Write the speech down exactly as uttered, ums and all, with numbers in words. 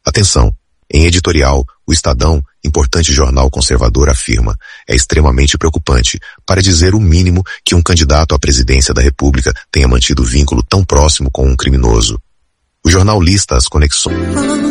Atenção! Em editorial, o Estadão, importante jornal conservador, afirma: é extremamente preocupante, para dizer o mínimo, que um candidato à presidência da República tenha mantido vínculo tão próximo com um criminoso. O jornal lista as conexões